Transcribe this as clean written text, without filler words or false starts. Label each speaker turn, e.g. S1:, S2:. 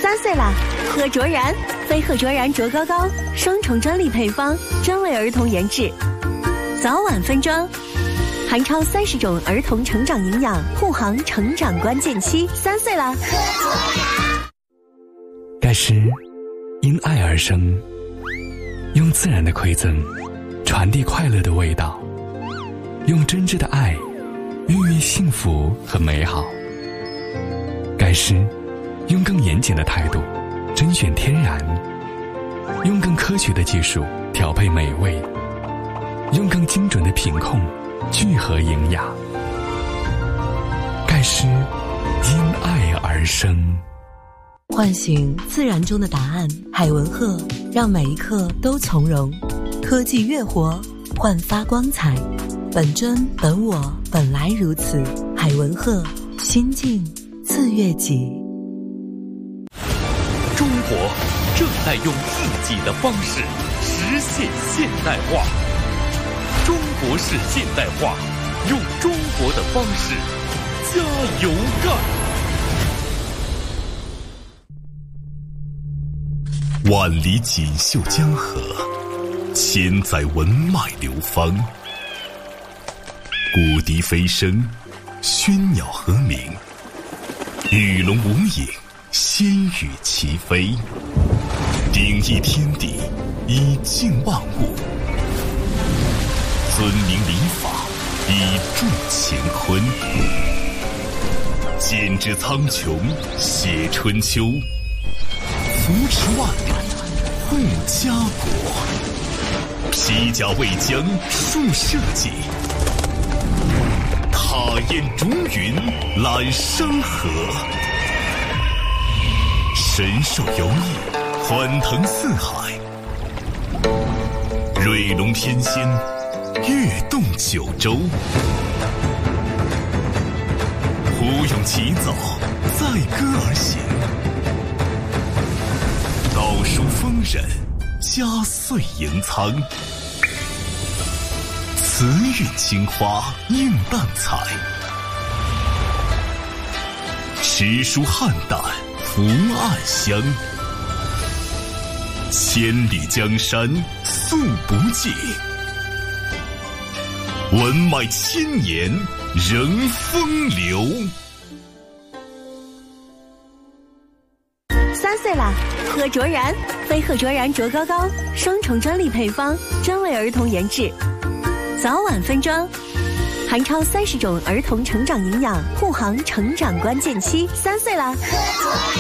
S1: 3岁啦，喝卓然，飞鹤卓然卓高高，双重专利配方，专为儿童研制，早晚分装，含超30种儿童成长营养，护航成长关键期。3岁啦，喝卓然。
S2: 盖诗因爱而生，用自然的馈赠传递快乐的味道，用真挚的爱孕育幸福和美好。盖诗用更严谨的态度甄选天然，用更科学的技术调配美味，用更精准的品控聚合营养。盖诗因爱而生。
S3: 唤醒自然中的答案，海文鹤让每一刻都从容。科技越活，焕发光彩。本真本我，本来如此。海文鹤，心境自悦己。
S4: 中国正在用自己的方式实现现代化。中国式现代化，用中国的方式加油干！万里锦绣江河，千载文脉流芳。古笛飞声，喧鸟和鸣，鱼龙无影，仙羽齐飞。鼎益天地，以静万物；尊明礼法，以重乾坤。剪纸苍穹，写春秋。扶持万里，护家国。披甲为疆，树社稷。踏烟逐云，揽山河。神兽游弋，欢腾四海。瑞龙天仙，跃动九州。胡勇起早，载歌而行。倒数丰稔，加岁迎苍。慈韵青花映淡彩，诗书汉旦福暗香。千里江山素不尽，文脉千年仍风流。
S1: 3岁啦，喝卓然，飞鹤卓然卓高高，双重专利配方，专为儿童研制，早晚分装，含超30种儿童成长营养，护航成长关键期。3岁啦，喝卓然。